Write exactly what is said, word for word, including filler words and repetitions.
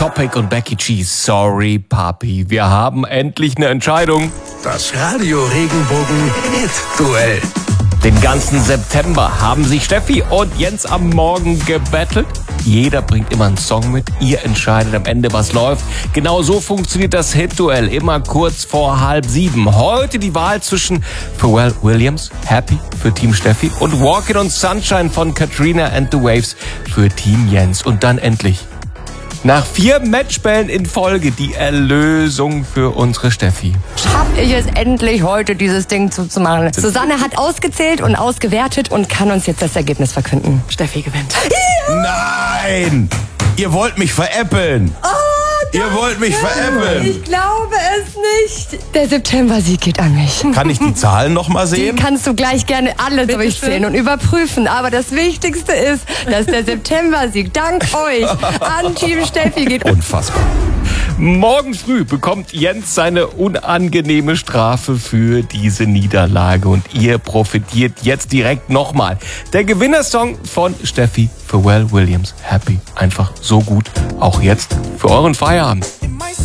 Topic und Becky G. Sorry, Papi. Wir haben endlich eine Entscheidung. Das Radio Regenbogen Hit-Duell. Den ganzen September haben sich Steffi und Jens am Morgen gebettelt. Jeder bringt immer einen Song mit. Ihr entscheidet am Ende, was läuft. Genau so funktioniert das Hit-Duell. Immer kurz vor halb sieben. Heute die Wahl zwischen Pharrell Williams, Happy für Team Steffi und Walkin' on Sunshine von Katrina and the Waves für Team Jens. Und dann endlich, nach vier Matchbällen in Folge, die Erlösung für unsere Steffi. Schaff ich es endlich, heute dieses Ding zuzumachen. Susanne hat ausgezählt und ausgewertet und kann uns jetzt das Ergebnis verkünden. Steffi gewinnt. Nein! Ihr wollt mich veräppeln! Oh, Ihr wollt mich veräppeln! ich glaube es nicht. Der September-Sieg geht an mich. Kann ich die Zahlen noch mal Die sehen? kannst du gleich gerne alle Bitte durchzählen schön. und überprüfen. Aber das Wichtigste ist, dass der September-Sieg dank euch an Team Steffi geht. Unfassbar. Morgen früh bekommt Jens seine unangenehme Strafe für diese Niederlage und ihr profitiert jetzt direkt nochmal. Der Gewinnersong von Steffi, Pharrell Williams, Happy. Einfach so gut, auch jetzt für euren Feierabend.